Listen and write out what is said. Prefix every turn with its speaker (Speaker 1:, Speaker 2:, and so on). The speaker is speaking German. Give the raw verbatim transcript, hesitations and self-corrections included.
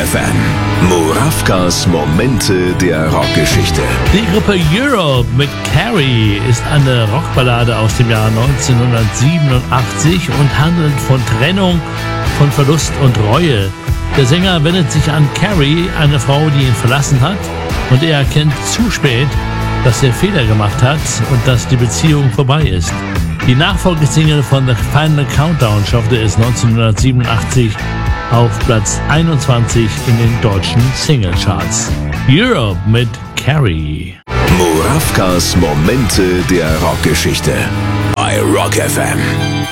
Speaker 1: F M. Murawkas Momente der Rockgeschichte.
Speaker 2: Die Gruppe Europe mit Carrie ist eine Rockballade aus dem Jahr neunzehnhundertsiebenundachtzig und handelt von Trennung, von Verlust und Reue. Der Sänger wendet sich an Carrie, eine Frau, die ihn verlassen hat, und er erkennt zu spät, dass er Fehler gemacht hat und dass die Beziehung vorbei ist. Die Nachfolgesingle von The Final Countdown schaffte es neunzehnhundertsiebenundachtzig auf Platz einundzwanzig in den deutschen Singlecharts. Europe mit Carrie.
Speaker 1: Murawkas Momente der Rockgeschichte bei Rock F M.